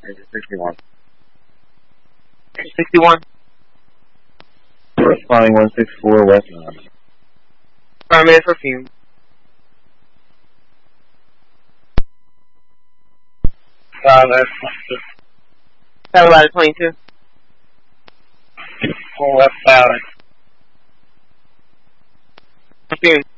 61. 61. Corresponding 164 West 9. Affirmative for fume. Satellite 22. Full West Valley. Fume.